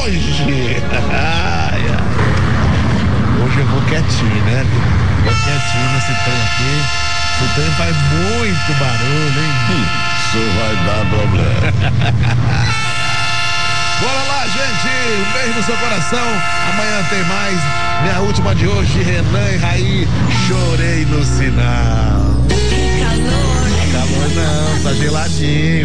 hoje. Hoje eu vou quietinho, né? Vou quietinho nesse trem aqui. Esse trem faz muito barulho, hein? Isso vai dar problema. Bora lá, gente! Um beijo no seu coração. Amanhã tem mais. Minha última de hoje, Renan e Raí. Chorei no sinal. Que calor. Calor não, tá geladinho.